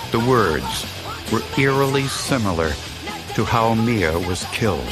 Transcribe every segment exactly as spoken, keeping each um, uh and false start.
The words were eerily similar to how Mia was killed.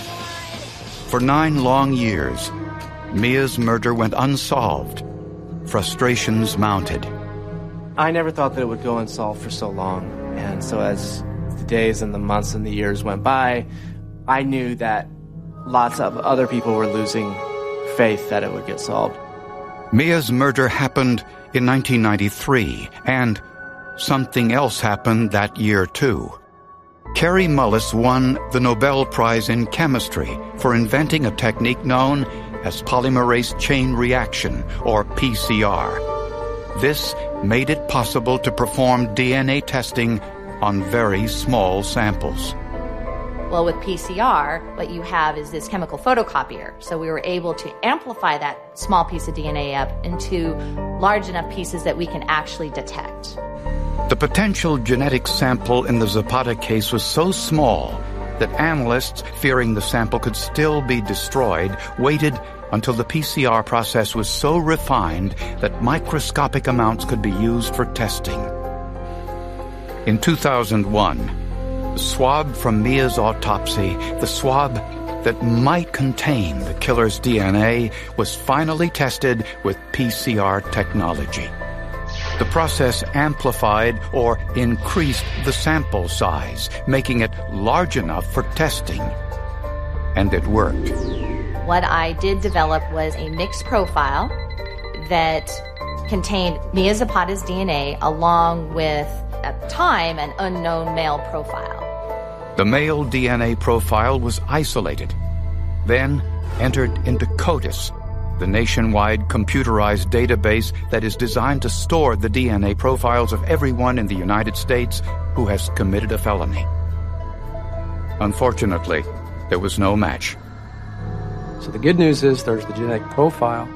For nine long years, Mia's murder went unsolved. Frustrations mounted. I never thought that it would go unsolved for so long. And so as the days and the months and the years went by, I knew that lots of other people were losing faith that it would get solved. Mia's murder happened in nineteen ninety-three, and something else happened that year, too. Kary Mullis won the Nobel Prize in Chemistry for inventing a technique known as polymerase chain reaction, or P C R. This made it possible to perform D N A testing on very small samples. Well, with P C R, what you have is this chemical photocopier. So we were able to amplify that small piece of D N A up into large enough pieces that we can actually detect. The potential genetic sample in the Zapata case was so small that analysts, fearing the sample could still be destroyed, waited until the P C R process was so refined that microscopic amounts could be used for testing. In two thousand one, the swab from Mia's autopsy, the swab that might contain the killer's D N A, was finally tested with P C R technology. The process amplified or increased the sample size, making it large enough for testing. And it worked. What I did develop was a mixed profile that contained Mia Zapata's D N A along with, at the time, an unknown male profile. The male D N A profile was isolated, then entered into CODIS, the nationwide computerized database that is designed to store the D N A profiles of everyone in the United States who has committed a felony. Unfortunately, there was no match. So the good news is there's the genetic profile.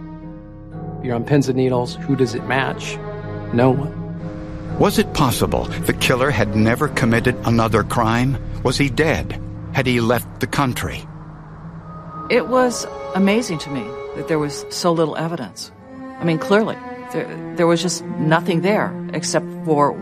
You're on pins and needles. Who does it match? No one. Was it possible the killer had never committed another crime? Was he dead? Had he left the country? It was amazing to me that there was so little evidence. I mean, clearly, there, there was just nothing there except for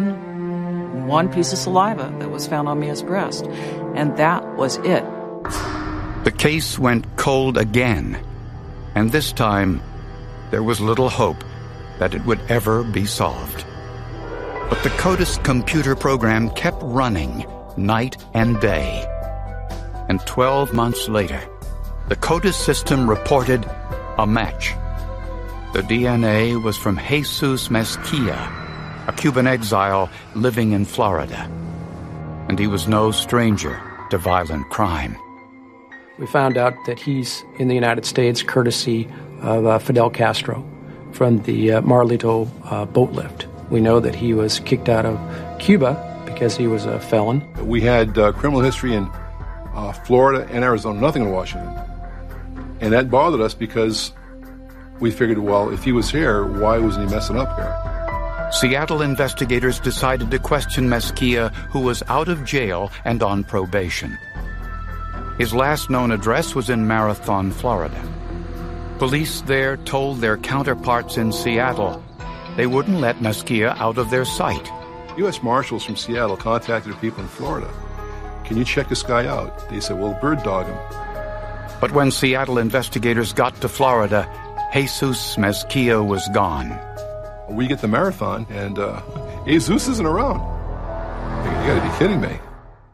one, one piece of saliva that was found on Mia's breast. And that was it. The case went cold again. And this time, there was little hope that it would ever be solved. But the CODIS computer program kept running night and day. And twelve months later, the CODIS system reported a match. The D N A was from Jesus Mezquia, a Cuban exile living in Florida. And he was no stranger to violent crime. We found out that he's in the United States courtesy of uh, Fidel Castro from the uh, Marlito uh, boat lift. We know that he was kicked out of Cuba because he was a felon. We had uh, criminal history in uh, Florida and Arizona, nothing in Washington. And that bothered us because we figured, well, if he was here, why wasn't he messing up here? Seattle investigators decided to question Mezquia, who was out of jail and on probation. His last known address was in Marathon, Florida. Police there told their counterparts in Seattle they wouldn't let Mezquia out of their sight. U S Marshals from Seattle contacted people in Florida. Can you check this guy out? They said, well, bird dog him. But when Seattle investigators got to Florida, Jesus Mezquia was gone. We get the Marathon, and uh, Jesus isn't around. You gotta be kidding me.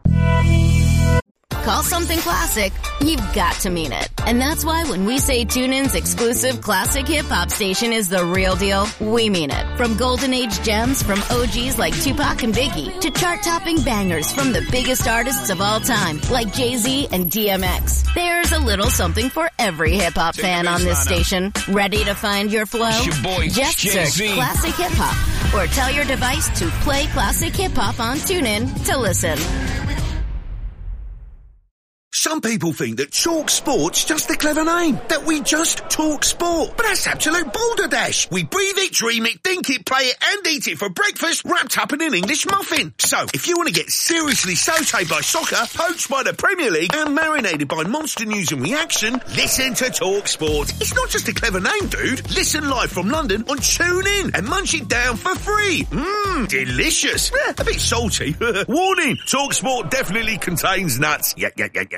Call something classic, you've got to mean it. And that's why when we say TuneIn's exclusive classic hip-hop station is the real deal, we mean it. From golden age gems from O Gs like Tupac and Biggie to chart-topping bangers from the biggest artists of all time like Jay-Z and D M X. There's a little something for every hip-hop fan on this station. Ready to find your flow? It's your boy, Just Jay-Z. search Classic Hip Hop or tell your device to play Classic Hip Hop on TuneIn to listen. Some people think that Talk Sport's just a clever name, that we just talk sport. But that's absolute balderdash. We breathe it, dream it, think it, play it, and eat it for breakfast, wrapped up in an English muffin. So, if you want to get seriously sautéed by soccer, poached by the Premier League, and marinated by monster news and reaction, listen to Talk Sport. It's not just a clever name, dude. Listen live from London on TuneIn and munch it down for free. Mmm, delicious. Eh, a bit salty. Warning, Talk Sport definitely contains nuts. Yeah, yeah, yeah, yeah.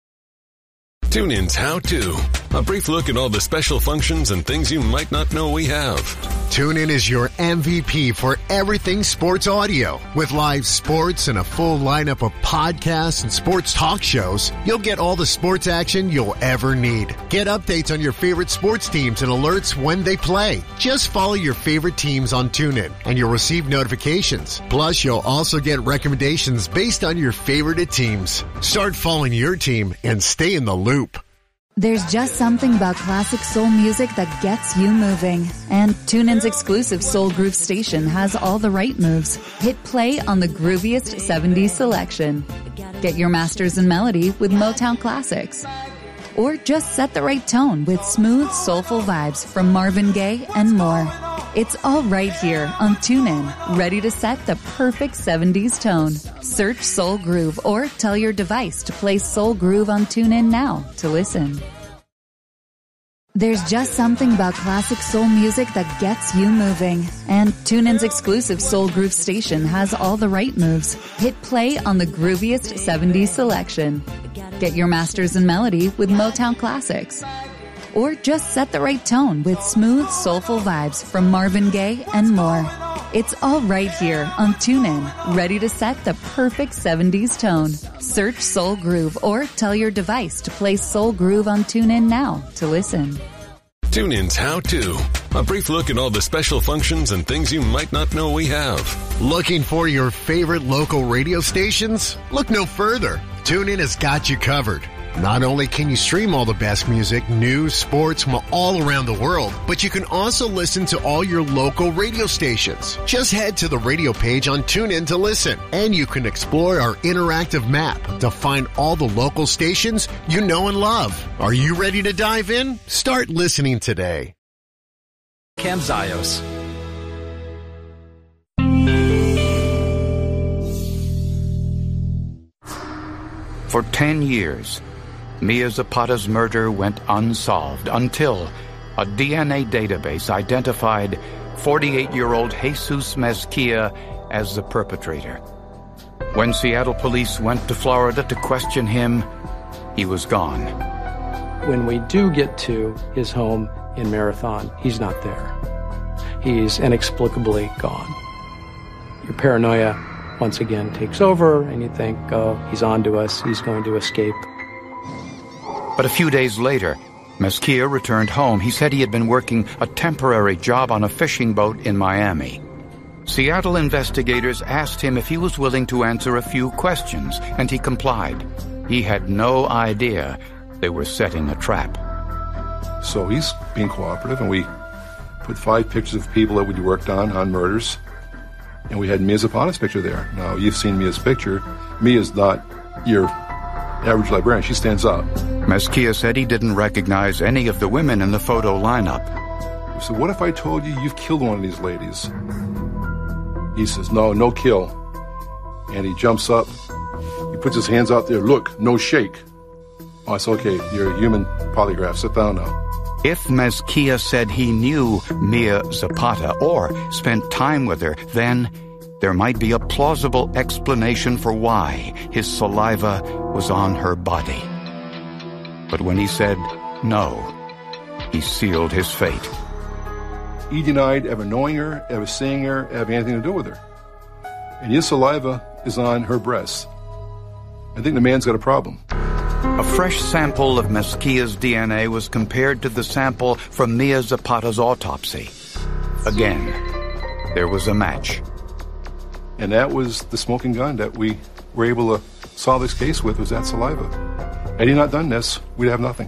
TuneIn's How To. A brief look at all the special functions and things you might not know we have. TuneIn is your M V P for everything sports audio. With live sports and a full lineup of podcasts and sports talk shows, you'll get all the sports action you'll ever need. Get updates on your favorite sports teams and alerts when they play. Just follow your favorite teams on TuneIn and you'll receive notifications. Plus, you'll also get recommendations based on your favorite teams. Start following your team and stay in the loop. There's just something about classic soul music that gets you moving. And TuneIn's exclusive Soul Groove station has all the right moves. Hit play on the grooviest seventies selection. Get your masters in melody with Motown classics. Or just set the right tone with smooth, soulful vibes from Marvin Gaye and more. It's all right here on TuneIn, ready to set the perfect seventies tone. Search Soul Groove or tell your device to play Soul Groove on TuneIn now to listen. There's just something about classic soul music that gets you moving. And TuneIn's exclusive Soul Groove station has all the right moves. Hit play on the grooviest seventies selection. Get your masters in melody with Motown classics. Or just set the right tone with smooth, soulful vibes from Marvin Gaye and more. It's all right here on TuneIn, ready to set the perfect seventies tone. Search Soul Groove or tell your device to play Soul Groove on TuneIn now to listen. TuneIn's How To. A brief look at all the special functions and things you might not know we have. Looking for your favorite local radio stations? Look no further. TuneIn has got you covered. Not only can you stream all the best music, news, sports from all around the world, but you can also listen to all your local radio stations. Just head to the radio page on TuneIn to listen, and you can explore our interactive map to find all the local stations you know and love. Are you ready to dive in? Start listening today. Cam Zios. For ten years, Mia Zapata's murder went unsolved until a D N A database identified forty-eight-year-old Jesus Mezquia as the perpetrator. When Seattle police went to Florida to question him, he was gone. When we do get to his home in Marathon, he's not there. He's inexplicably gone. Your paranoia once again takes over, and you think, oh, he's on to us, he's going to escape. But a few days later, Mezquia returned home. He said he had been working a temporary job on a fishing boat in Miami. Seattle investigators asked him if he was willing to answer a few questions, and he complied. He had no idea they were setting a trap. So he's being cooperative, and we put five pictures of people that we worked on, on murders, and we had Mia Zapata's picture there. Now, you've seen Mia's picture. Mia's not your average librarian. She stands up. Mezquia said he didn't recognize any of the women in the photo lineup. We said, what if I told you you've killed one of these ladies? He says, no, no kill. And he jumps up. He puts his hands out there. Look, no shake. Oh, it's okay. You're a human polygraph. Sit down now. If Mezquia said he knew Mia Zapata or spent time with her, then there might be a plausible explanation for why his saliva was on her body. But when he said no, he sealed his fate. He denied ever knowing her, ever seeing her, ever having anything to do with her. And his saliva is on her breasts. I think the man's got a problem. A fresh sample of Mezquia's D N A was compared to the sample from Mia Zapata's autopsy. Again, there was a match. And that was the smoking gun that we were able to solve this case with, was that saliva. Had he not done this, we'd have nothing.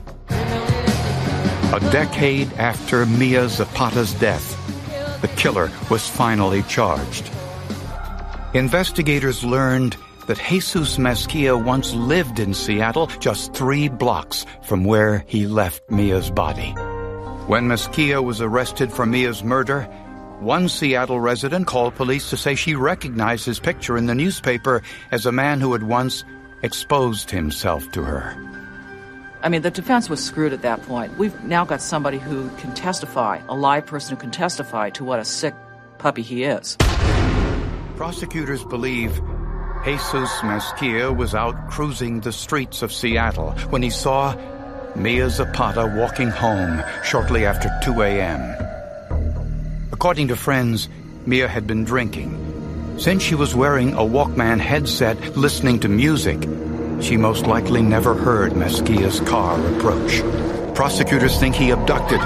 A decade after Mia Zapata's death, the killer was finally charged. Investigators learned that Jesus Mezquia once lived in Seattle, just three blocks from where he left Mia's body. When Mezquia was arrested for Mia's murder, one Seattle resident called police to say she recognized his picture in the newspaper as a man who had once exposed himself to her. I mean, the defense was screwed at that point. We've now got somebody who can testify, a live person who can testify to what a sick puppy he is. Prosecutors believe Jesus Mezquia was out cruising the streets of Seattle when he saw Mia Zapata walking home shortly after two a.m. According to friends, Mia had been drinking. Since she was wearing a Walkman headset listening to music, she most likely never heard Mezquia's car approach. Prosecutors think he abducted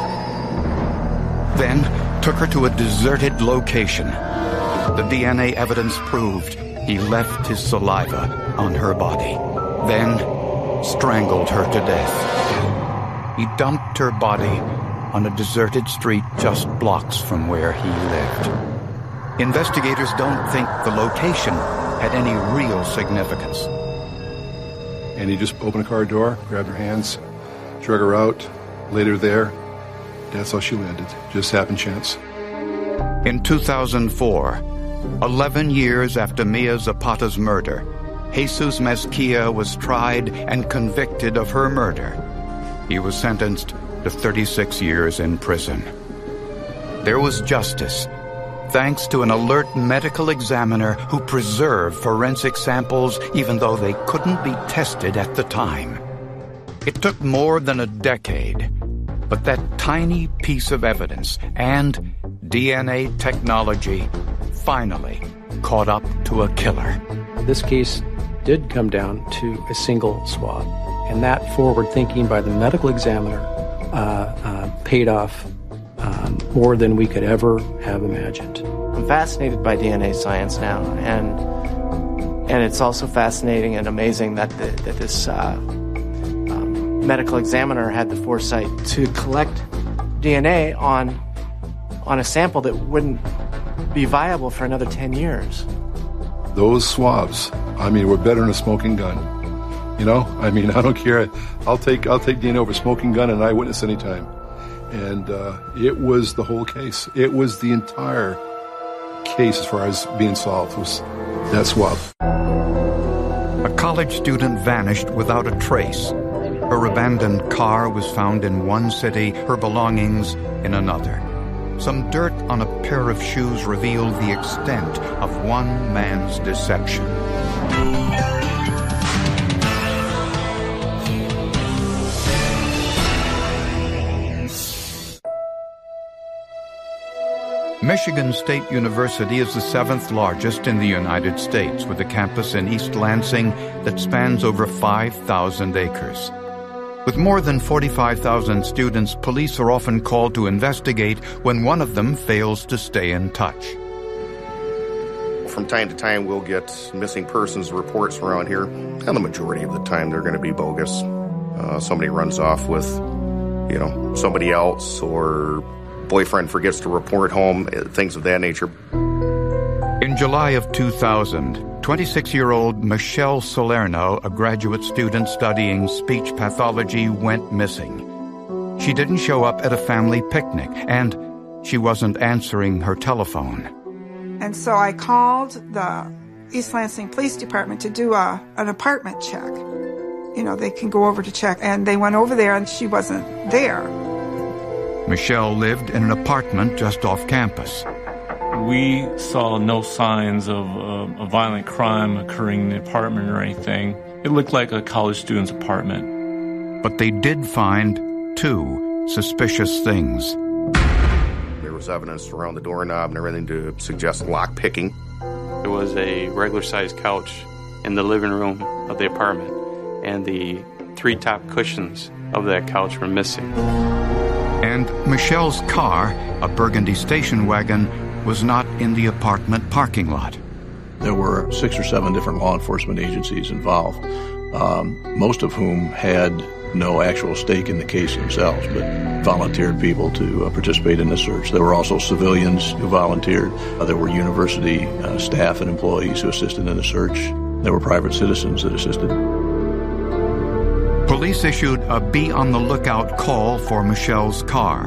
her, then took her to a deserted location. The D N A evidence proved he left his saliva on her body, then strangled her to death. He dumped her body on a deserted street just blocks from where he lived. Investigators don't think the location had any real significance. And he just opened a car door, grabbed her hands, drug her out, laid her there. That's how she landed. Just happened chance. In two thousand four, eleven years after Mia Zapata's murder, Jesus Mezquia was tried and convicted of her murder. He was sentenced to thirty-six years in prison. There was justice, thanks to an alert medical examiner who preserved forensic samples even though they couldn't be tested at the time. It took more than a decade, but that tiny piece of evidence and D N A technology finally caught up to a killer. This case did come down to a single swab, and that forward thinking by the medical examiner uh, uh, paid off um, more than we could ever have imagined. I'm fascinated by D N A science now, and and it's also fascinating and amazing that the, that this uh, um, medical examiner had the foresight to collect D N A on on a sample that wouldn't be viable for another ten years. Those swabs, I mean, were better than a smoking gun. You know, I mean, I don't care. I'll take I'll take D N A over smoking gun and eyewitness anytime. And uh, it was the whole case. It was the entire case as far as being solved was that swab. A college student vanished without a trace. Her abandoned car was found in one city, her belongings in another. Some dirt on a pair of shoes revealed the extent of one man's deception. Michigan State University is the seventh largest in the United States, with a campus in East Lansing that spans over five thousand acres. With more than forty-five thousand students, police are often called to investigate when one of them fails to stay in touch. From time to time, we'll get missing persons reports around here, and the majority of the time they're going to be bogus. Uh, somebody runs off with, you know, somebody else, or boyfriend forgets to report home, things of that nature. In July of two thousand, twenty-six-year-old Michelle Salerno, a graduate student studying speech pathology, went missing. She didn't show up at a family picnic, and she wasn't answering her telephone. And so I called the East Lansing Police Department to do a, an apartment check. You know, they can go over to check, and they went over there, and she wasn't there. Michelle lived in an apartment just off campus. We saw no signs of uh, a violent crime occurring in the apartment or anything. It looked like a college student's apartment. But they did find two suspicious things. There was evidence around the doorknob and everything to suggest lock picking. There was a regular-sized couch in the living room of the apartment, and the three top cushions of that couch were missing. And Michelle's car, a burgundy station wagon, was not in the apartment parking lot. There were six or seven different law enforcement agencies involved, um, most of whom had no actual stake in the case themselves, but volunteered people to uh, participate in the search. There were also civilians who volunteered. Uh, there were university uh, staff and employees who assisted in the search. there were private citizens that assisted. Police issued a be-on-the-lookout call for Michelle's car.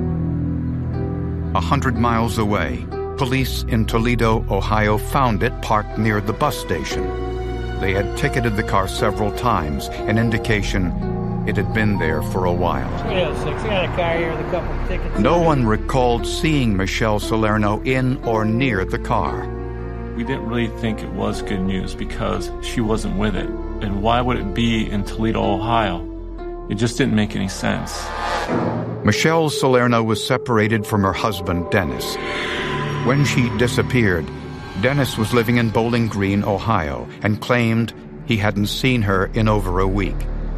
A hundred miles away, police in Toledo, Ohio found it parked near the bus station. They had ticketed the car several times, an indication it had been there for a while. Yeah, six. I got a car here with a couple of tickets. No one recalled seeing Michelle Salerno in or near the car. We didn't really think it was good news because she wasn't with it. And why would it be in Toledo, Ohio? It just didn't make any sense. Michelle Salerno was separated from her husband, Dennis. When she disappeared, Dennis was living in Bowling Green, Ohio, and claimed he hadn't seen her in over a week.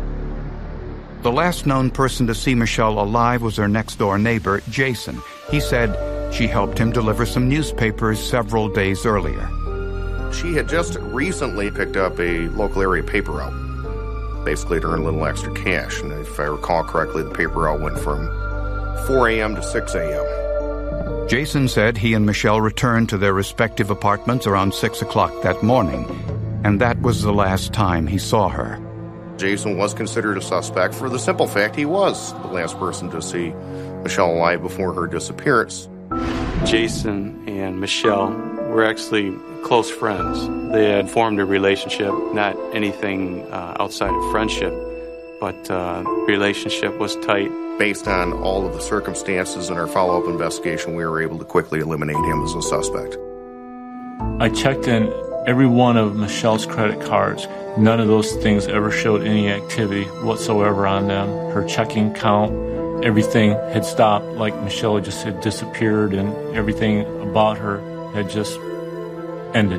The last known person to see Michelle alive was her next-door neighbor, Jason. He said she helped him deliver some newspapers several days earlier. She had just recently picked up a local area paper route, basically to earn a little extra cash. And if I recall correctly, the paper route went from four a.m. to six a.m. Jason said he and Michelle returned to their respective apartments around six o'clock that morning, and that was the last time he saw her. Jason was considered a suspect for the simple fact he was the last person to see Michelle alive before her disappearance. Jason and Michelle were actually close friends. They had formed a relationship, not anything uh, outside of friendship, but uh, relationship was tight. Based on all of the circumstances in our follow-up investigation, we were able to quickly eliminate him as a suspect. I checked in every one of Michelle's credit cards. None of those things ever showed any activity whatsoever on them. Her checking count, everything had stopped, like Michelle just had disappeared and everything about her had just ended.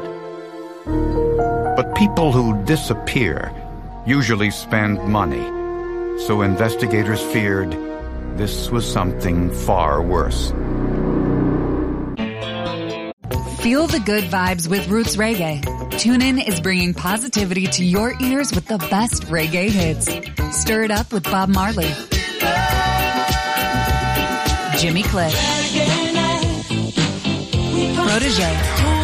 But people who disappear usually spend money, so investigators feared this was something far worse. Feel the good vibes with Roots Reggae. TuneIn is bringing positivity to your ears with the best reggae hits. Stir it up with Bob Marley, Jimmy Cliff, Protege,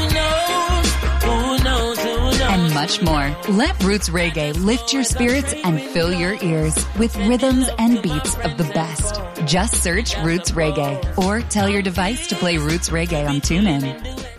and much more. Let Roots Reggae lift your spirits and fill your ears with rhythms and beats of the best. Just search Roots Reggae or tell your device to play Roots Reggae on TuneIn.